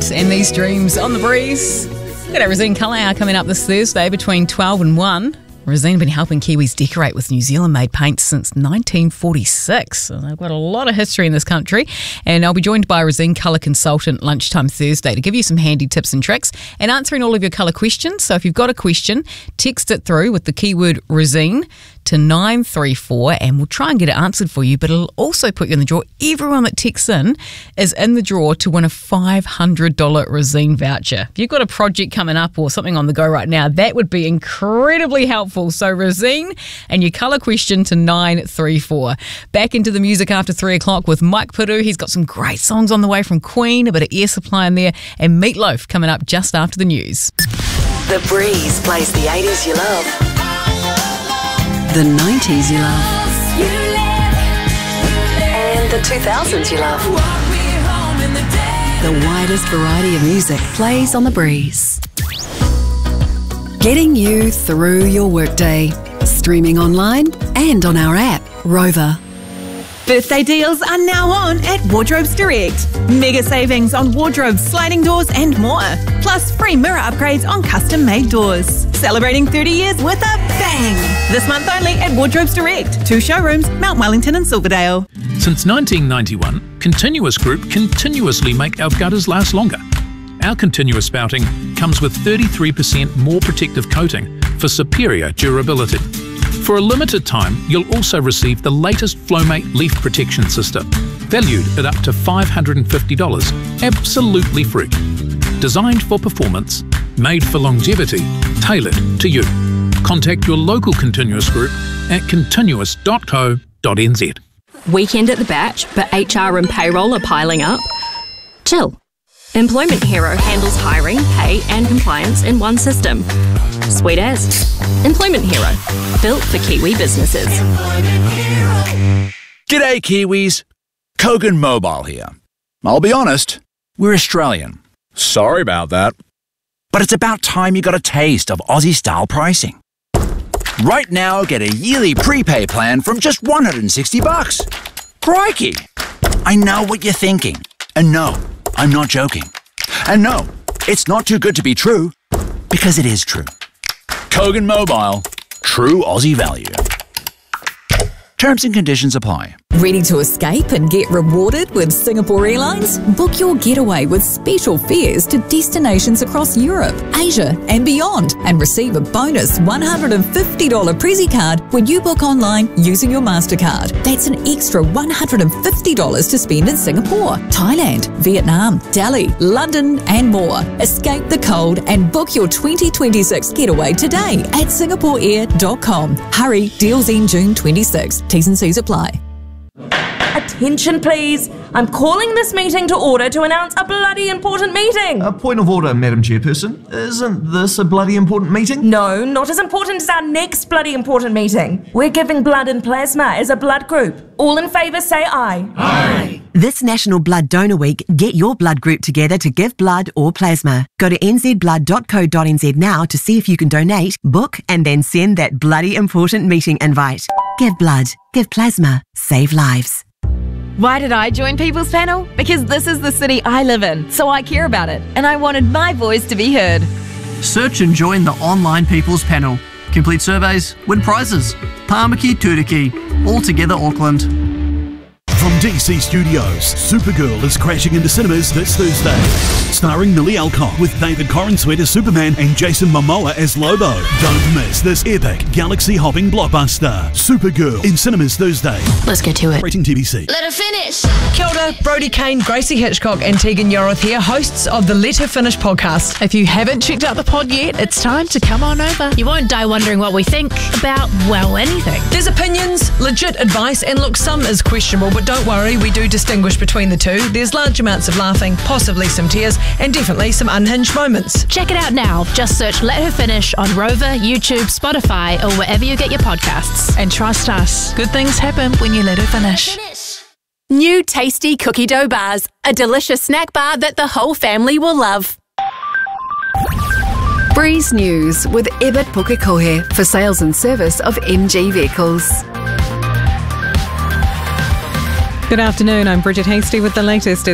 Heart and These Dreams on the Breeze. We've got our Rosine Colour Hour coming up this Thursday between 12 and 1. Rosine have been helping Kiwis decorate with New Zealand-made paints since 1946. So they've got a lot of history in this country. And I'll be joined by a Rosine colour consultant lunchtime Thursday to give you some handy tips and tricks and answering all of your colour questions. So if you've got a question, text it through with the keyword Rosine to 934 and we'll try and get it answered for you, but it'll also put you in the draw. Everyone that texts in is in the draw to win a $500 Rosine voucher. If you've got a project coming up or something on the go right now, that would be incredibly helpful. So Rosine and your colour question to 934. Back into the music after 3 o'clock with Mike Puru. He's got some great songs on the way from Queen, a bit of Air Supply in there, and Meatloaf coming up just after the news. The Breeze plays the 80s you love, the 90s you love, and the 2000s you love. The widest variety of music plays on The Breeze. Getting you through your workday. Streaming online and on our app, Rover. Birthday deals are now on at Wardrobes Direct. Mega savings on wardrobes, sliding doors and more. Plus free mirror upgrades on custom-made doors. Celebrating 30 years with a bang. This month only at Wardrobes Direct. 2 showrooms, Mount Wellington and Silverdale. Since 1991, Continuous Group continuously make our gutters last longer. Our continuous spouting comes with 33% more protective coating for superior durability. For a limited time, you'll also receive the latest Flowmate leaf protection system, valued at up to $550, absolutely free. Designed for performance, made for longevity, tailored to you. Contact your local Continuous Group at continuous.co.nz. Weekend at the Batch, but HR and payroll are piling up? Chill. Employment Hero handles hiring, pay and compliance in one system. Sweet as. Employment Hero, built for Kiwi businesses. G'day Kiwis, Kogan Mobile here. I'll be honest, we're Australian. Sorry about that. But it's about time you got a taste of Aussie-style pricing. Right now, get a yearly prepay plan from just $160. Crikey! I know what you're thinking. And no, I'm not joking. And no, it's not too good to be true, because it is true. Kogan Mobile, true Aussie value. Terms and conditions apply. Ready to escape and get rewarded with Singapore Airlines? Book your getaway with special fares to destinations across Europe, Asia and beyond, and receive a bonus $150 Prezi card when you book online using your MasterCard. That's an extra $150 to spend in Singapore, Thailand, Vietnam, Delhi, London and more. Escape the cold and book your 2026 getaway today at singaporeair.com. Hurry, deals end June 26. T's and C's apply. Attention please, I'm calling this meeting to order to announce a bloody important meeting. A point of order, Madam Chairperson. Isn't this a bloody important meeting? No, not as important as our next bloody important meeting. We're giving blood and plasma as a blood group. All in favour say aye. Aye. This National Blood Donor Week, get your blood group together to give blood or plasma. Go to nzblood.co.nz now to see if you can donate, book and then send that bloody important meeting invite. Give blood, give plasma, save lives. Why did I join People's Panel? Because this is the city I live in, so I care about it, and I wanted my voice to be heard. Search and join the online People's Panel. Complete surveys, win prizes. Tāmaki Turiki, all together Auckland. From DC Studios, Supergirl is crashing into cinemas this Thursday. Starring Millie Alcock with David Corenswet as Superman and Jason Momoa as Lobo. Don't miss this epic galaxy-hopping blockbuster. Supergirl in cinemas Thursday. Let's get to it. Rating TVC. Let her finish. Kia ora, Brodie Kane, Gracie Hitchcock and Tegan Yoroth here, hosts of the Let Her Finish podcast. If you haven't checked out the pod yet, it's time to come on over. You won't die wondering what we think about, well, anything. There's opinions, legit advice, and look, some is questionable, but don't worry, we do distinguish between the two. There's large amounts of laughing, possibly some tears, and definitely some unhinged moments. Check it out now. Just search Let Her Finish on Rover, YouTube, Spotify, or wherever you get your podcasts. And trust us, good things happen when you let her finish. New tasty cookie dough bars, a delicious snack bar that the whole family will love. Breeze News with Ebert Pukekohe for sales and service of MG vehicles. Good afternoon, I'm Bridget Hasty with the latest.